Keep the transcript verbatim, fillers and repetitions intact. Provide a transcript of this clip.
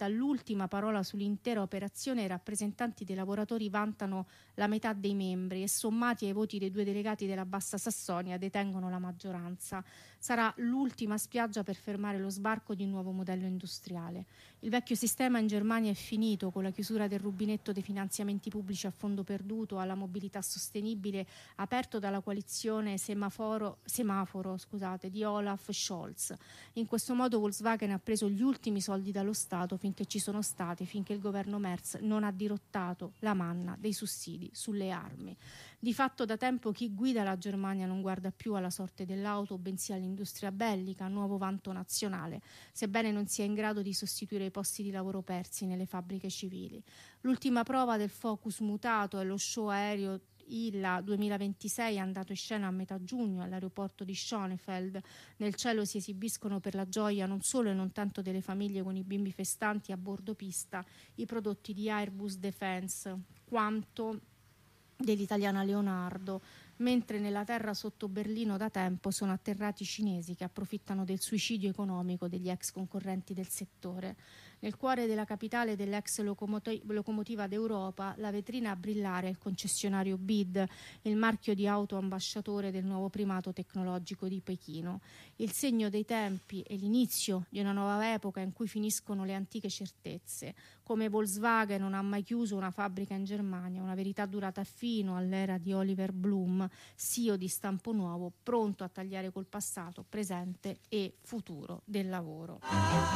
detta l'ultima parola sull'intera operazione, i rappresentanti dei lavoratori vantano la metà dei membri e, sommati ai voti dei due delegati della Bassa Sassonia, detengono la maggioranza. Sarà l'ultima spiaggia per fermare lo sbarco di un nuovo modello industriale. Il vecchio sistema in Germania è finito, con la chiusura del rubinetto dei finanziamenti pubblici a fondo perduto alla mobilità sostenibile aperto dalla coalizione semaforo, semaforo scusate, di Olaf Scholz. In questo modo Volkswagen ha preso gli ultimi soldi dallo Stato finché ci sono stati, finché il governo Merz non ha dirottato la manna dei sussidi sulle armi. Di fatto da tempo chi guida la Germania non guarda più alla sorte dell'auto, bensì all'industria bellica, nuovo vanto nazionale, sebbene non sia in grado di sostituire i posti di lavoro persi nelle fabbriche civili. L'ultima prova del focus mutato è lo show aereo I L A duemilaventisei, andato in scena a metà giugno all'aeroporto di Schönefeld. Nel cielo si esibiscono, per la gioia non solo e non tanto delle famiglie con i bimbi festanti a bordo pista, i prodotti di Airbus Defence quanto dell'italiana Leonardo, mentre nella terra sotto Berlino da tempo sono atterrati i cinesi che approfittano del suicidio economico degli ex concorrenti del settore. Nel cuore della capitale dell'ex locomoti- locomotiva d'Europa, la vetrina a brillare è il concessionario B I D, il marchio di auto ambasciatore del nuovo primato tecnologico di Pechino. Il segno dei tempi e l'inizio di una nuova epoca in cui finiscono le antiche certezze. Come Volkswagen non ha mai chiuso una fabbrica in Germania, una verità durata fino all'era di Oliver Bloom, C E O di Stampo Nuovo, pronto a tagliare col passato, presente e futuro del lavoro.